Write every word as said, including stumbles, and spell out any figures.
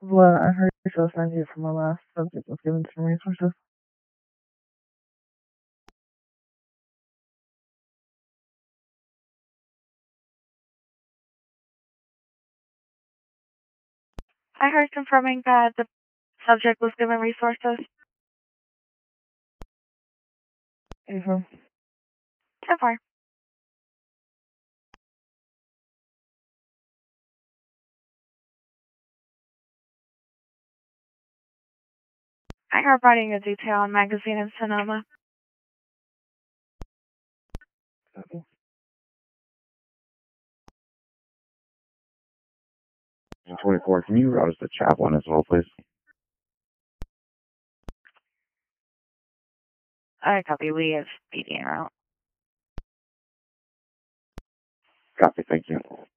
Well, I heard yourself send you for my last subject was given some resources. I heard confirming that the subject was given resources. Mm-hmm. So far. I heard writing a detail on magazine in Sonoma. Okay. twenty-four, can you rouse the chaplain as well, please? I copy. We have speeding route. Copy, thank you.